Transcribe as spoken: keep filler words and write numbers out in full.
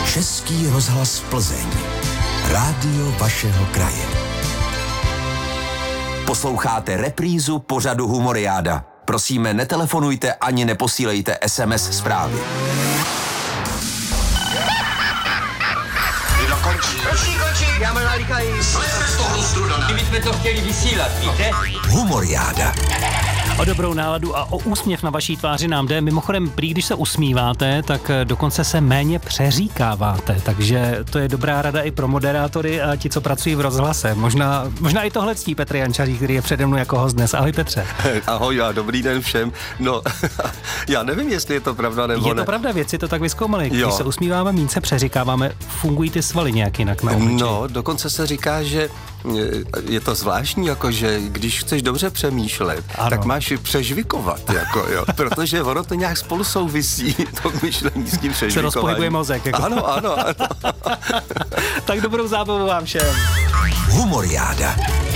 Český rozhlas Plzeň. Rádio vašeho kraje. Posloucháte reprízu pořadu Humoriáda. Prosíme, netelefonujte ani neposílejte es em es zprávy. Končí, končí, já mám nalíkají. Slezte z toho lustru do nás. My jsme to chtěli vysílat, víte? Humoriáda. O dobrou náladu a o úsměv na vaší tváři nám jde. Mimochodem, prý, když se usmíváte, tak dokonce se méně přeříkáváte, takže to je dobrá rada i pro moderátory a ti, co pracují v rozhlase. Možná, možná i tohle ctí Petr Jančaří, který je přede mnou jako host dnes. Ahoj Petře. Ahoj a dobrý den všem. No, já nevím, jestli je to pravda nebo je ne. Je to pravda, věci to tak vyzkoumali. Když jo. se usmíváme, méně se přeříkáváme, fungují ty svaly nějak jinak na obličeji. No, dokonce se říká, že je to zvláštní, jako že když chceš dobře přemýšlet, ano. tak máš přežvikovat, jako jo, protože ono to nějak spolu souvisí, to myšlení s tím přežvikováním. Se rozpohybuje mozek. Jako. Ano, ano, ano. Tak dobrou zábavu vám všem. Humoriáda.